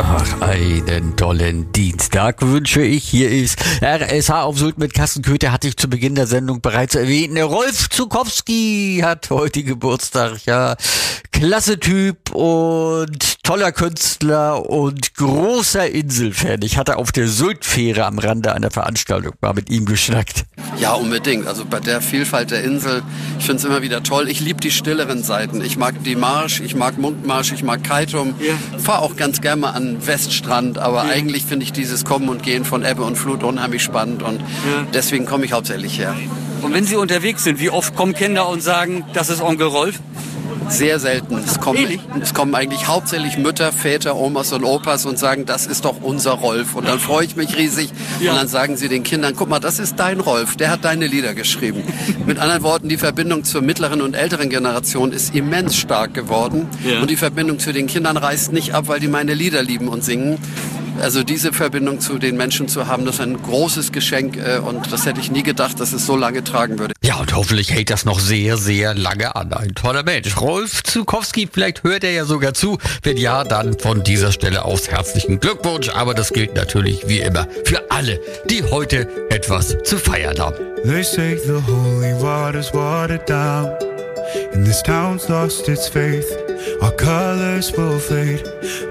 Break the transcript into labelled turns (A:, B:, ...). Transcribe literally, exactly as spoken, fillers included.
A: Ach, einen tollen Dienstag wünsche ich. Hier ist R S H auf Sylt mit Carsten Köther, hatte ich zu Beginn der Sendung bereits erwähnt. Der Rolf Zuckowski hat heute Geburtstag, ja. Klasse Typ und toller Künstler und großer Inselfan. Ich hatte auf der Sylt-Fähre am Rande einer Veranstaltung mal mit ihm geschnackt.
B: Ja, unbedingt. Also bei der Vielfalt der Insel, ich finde es immer wieder toll. Ich liebe die stilleren Seiten. Ich mag die Marsch, ich mag Munkmarsch, ich mag Kaitum. Ja. Fahre auch ganz gerne mal an Weststrand, aber ja. Eigentlich finde ich dieses Kommen und Gehen von Ebbe und Flut unheimlich spannend und ja. Deswegen komme ich hauptsächlich her.
C: Und wenn Sie unterwegs sind, wie oft kommen Kinder und sagen, das ist Onkel Rolf?
B: Sehr selten. Es kommen, es kommen eigentlich hauptsächlich Mütter, Väter, Omas und Opas und sagen, das ist doch unser Rolf. Und dann freue ich mich riesig. Ja. Und dann sagen sie den Kindern, guck mal, das ist dein Rolf, der hat deine Lieder geschrieben. Mit anderen Worten, die Verbindung zur mittleren und älteren Generation ist immens stark geworden. Ja. Und die Verbindung zu den Kindern reißt nicht ab, weil die meine Lieder lieben und singen. Also diese Verbindung zu den Menschen zu haben, das ist ein großes Geschenk und das hätte ich nie gedacht, dass es so lange tragen würde.
A: Ja, und hoffentlich hält das noch sehr, sehr lange an. Ein toller Mensch. Rolf Zuckowski, vielleicht hört er ja sogar zu. Wenn ja, dann von dieser Stelle aus herzlichen Glückwunsch. Aber das gilt natürlich wie immer für alle, die heute etwas zu feiern haben.
D: They say the holy water's watered down and this town's lost its faith. Our colors will fade.